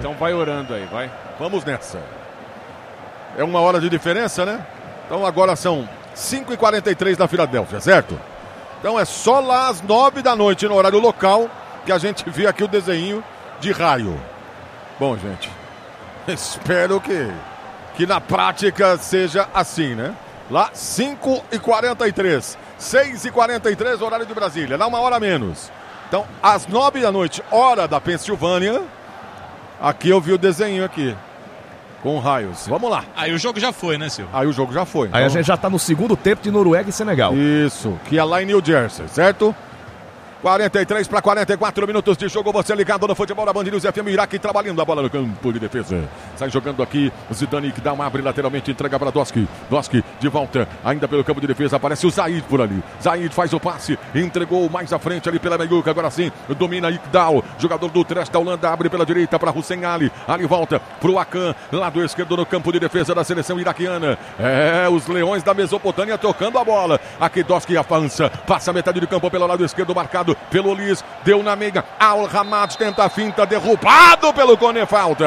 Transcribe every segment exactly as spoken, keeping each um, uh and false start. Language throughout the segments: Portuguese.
Então vai orando aí, vai. Vamos nessa. É uma hora de diferença, né? Então agora são cinco e quarenta e três na Filadélfia, certo? Então é só lá às nove da noite, no horário local, que a gente vê aqui o desenho de raio. Bom, gente, espero que, que na prática seja assim, né? Lá cinco e quarenta e três, seis e quarenta e três, horário de Brasília, dá uma hora a menos. Então, às nove da noite, hora da Pensilvânia, aqui eu vi o desenho aqui, com raios. Vamos lá. Aí o jogo já foi, né, Silvio? Aí o jogo já foi. Aí então... a gente já tá no segundo tempo de Noruega e Senegal. Isso, que é lá em New Jersey, certo? quarenta e três para quarenta e quatro minutos de jogo, você ligado no futebol da Band News F M, Iraque trabalhando a bola no campo de defesa. Sai jogando aqui, o Zidane que dá uma abre lateralmente, entrega para Doski. Doski de volta, ainda pelo campo de defesa, aparece o Zaid por ali. Zaid faz o passe, entregou mais à frente ali pela meiuca, agora sim, domina Ikdal, jogador do Trash da Holanda, abre pela direita para Hussein Ali. Ali volta pro Akan, lado esquerdo no campo de defesa da seleção iraquiana. É, os leões da Mesopotâmia tocando a bola. Aqui Doski avança, passa a metade do campo pelo lado esquerdo, marcado pelo Ulis, deu na meiga, Al-Hamad tenta a finta, derrubado pelo Kone, falta.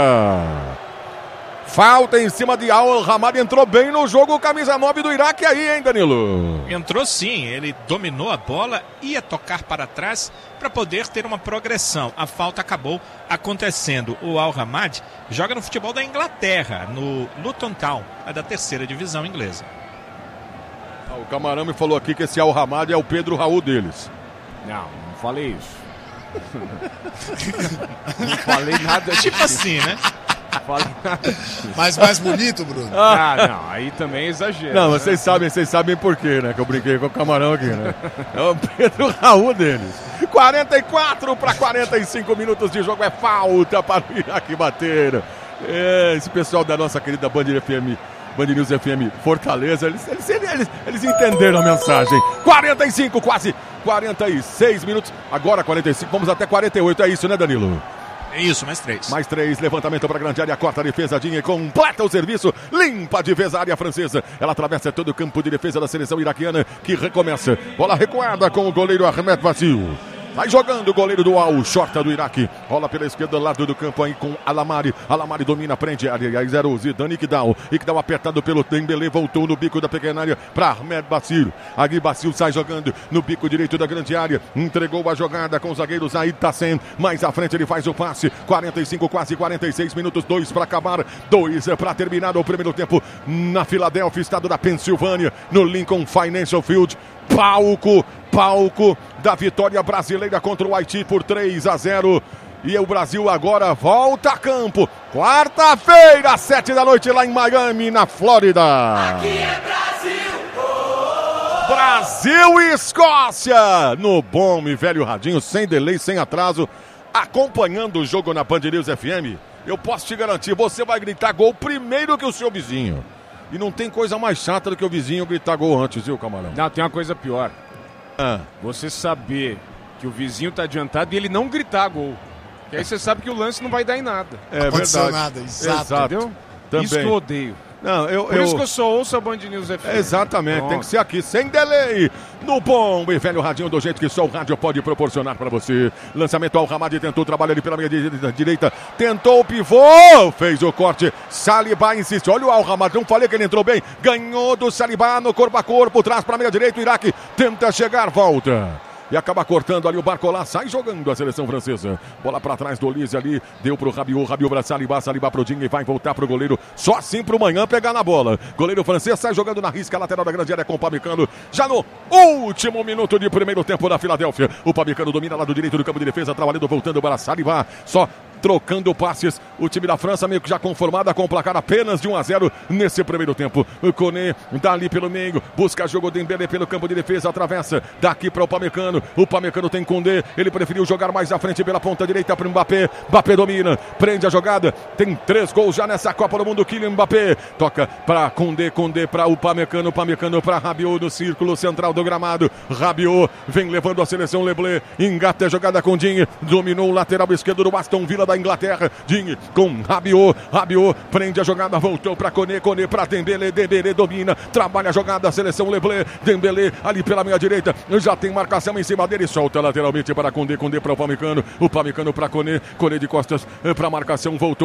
Falta em cima de Al-Hamad, entrou bem no jogo, camisa nove do Iraque aí, hein, Danilo? Entrou sim, ele dominou a bola, ia tocar para trás para poder ter uma progressão. A falta acabou acontecendo. O Al-Hamad joga no futebol da Inglaterra, no Luton Town, é da terceira divisão inglesa. Ah, o Camarão me falou aqui que esse Al-Hamad é o Pedro Raul deles. Não, não falei isso. Não falei nada disso. Tipo assim, né? Não falei nada disso. Mas mais bonito, Bruno? Ah, não, aí também é exagero. Não, né? vocês sabem, vocês sabem por quê, né? Que eu brinquei com o Camarão aqui, né? É o Pedro Raul deles. quarenta e quatro para quarenta e cinco minutos de jogo, é falta para o Iraque bater. É, esse pessoal da nossa querida Band F M, Band News F M Fortaleza, eles, eles, eles, eles entenderam a mensagem. quarenta e cinco, quase quarenta e seis minutos. Agora quarenta e cinco, vamos até quarenta e oito. É isso, né, Danilo? É isso, mais três. Mais três, levantamento para a grande área, corta a defesa, Dinha completa o serviço, limpa de vez a área francesa. Ela atravessa todo o campo de defesa da seleção iraquiana, que recomeça. Bola recuada com o goleiro Ahmed Vassil. Vai jogando o goleiro do Al Shorta do Iraque. Rola pela esquerda, lado do campo aí com Alamari. Alamari domina, prende. Aliás, era o Zidane Ikdal. Ikdal apertado pelo Dembélé. Voltou no bico da pequena área para Ahmed Bassil. Agui Bassil sai jogando no bico direito da grande área. Entregou a jogada com o zagueiro Zaid Tassen. Mais à frente ele faz o passe. quarenta e cinco, quase quarenta e seis minutos. Dois para acabar. Dois para terminar o primeiro tempo na Filadélfia, estado da Pensilvânia. No Lincoln Financial Field. Palco, palco da vitória brasileira contra o Haiti por três a zero. E o Brasil agora volta a campo. Quarta-feira, sete da noite, lá em Miami, na Flórida. Aqui é Brasil! Oh! Brasil e Escócia! No bom e velho radinho, sem delay, sem atraso. Acompanhando o jogo na Band News F M, eu posso te garantir, você vai gritar gol primeiro que o seu vizinho. E não tem coisa mais chata do que o vizinho gritar gol antes, viu, Camarão? Não, tem uma coisa pior. Ah. Você saber que o vizinho tá adiantado e ele não gritar gol. Que aí você sabe que o lance não vai dar em nada. É Aconteceu verdade. nada, exato. Exato. Entendeu? Também. Isso que eu odeio. Não, eu, Por eu... isso que eu só ouço a Band News F M. Exatamente, Pronto. tem que ser aqui, sem delay, no bom e velho radinho, do jeito que só o rádio pode proporcionar para você. Lançamento ao Hamad, tentou trabalhar ali pela meia direita, tentou o pivô, fez o corte, Saliba insiste, olha o Al-Hamad, não falei que ele entrou bem, ganhou do Saliba no corpo a corpo, traz para a meia direita, o Iraque tenta chegar, volta. E acaba cortando ali o Barcola, sai jogando a seleção francesa. Bola para trás do Olise ali, deu pro Rabiot, Rabiot para Saliba, Saliba pro Dinho e vai voltar pro goleiro. Só assim pro Manhã pegar na bola. Goleiro francês sai jogando na risca lateral da grande área com o Pamecano. Já no último minuto de primeiro tempo da Filadélfia. O Pamecano domina lá do direito do campo de defesa, trabalhando, voltando para Saliba. Só trocando passes, o time da França meio que já conformada com o placar apenas de um a zero nesse primeiro tempo. O Koné dá ali pelo meio, busca jogo Dembélé pelo campo de defesa, atravessa daqui para o Pamecano. O Pamecano tem Koundé, ele preferiu jogar mais à frente pela ponta direita para o Mbappé. Mbappé domina, prende a jogada, tem três gols já nessa Copa do Mundo. Kylian Mbappé toca para Koundé, Koundé para o Pamecano, Pamecano para Rabiot no círculo central do gramado. Rabiot vem levando a seleção, Leblé engata a jogada com Dinho, dominou o lateral esquerdo do Aston Villa da Inglaterra, Dinho com Rabiot, Rabiot prende a jogada, voltou para Koné, Koné para Dembélé, Dembélé domina, trabalha a jogada, a seleção Leblé, Dembélé ali pela meia direita, já tem marcação em cima dele, solta lateralmente para Koundé, Koundé para o Pamecano, o Pamecano para Koné, Koné de costas para marcação, voltou